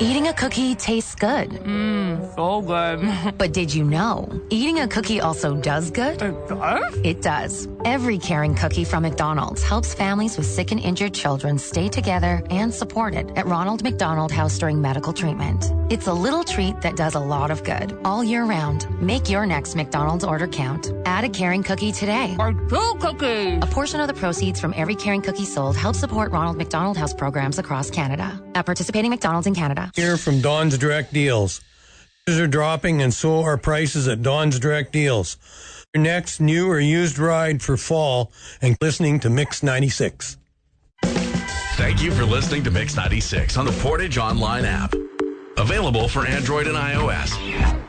Eating a cookie tastes good. So good. But did you know, eating a cookie also does good? It does? It does. Every caring cookie from McDonald's helps families with sick and injured children stay together and supported at Ronald McDonald House during medical treatment. It's a little treat that does a lot of good all year round. Make your next McDonald's order count. Add a caring cookie today. Or 2 cookies. A portion of the proceeds from every caring cookie sold helps support Ronald McDonald House programs across Canada. At participating McDonald's in Canada. Here from Don's Direct Deals. Prices are dropping and so are prices at Don's Direct Deals. Your next new or used ride for fall and listening to Mix 96. Thank you for listening to Mix 96 on the Portage Online app. Available for Android and iOS.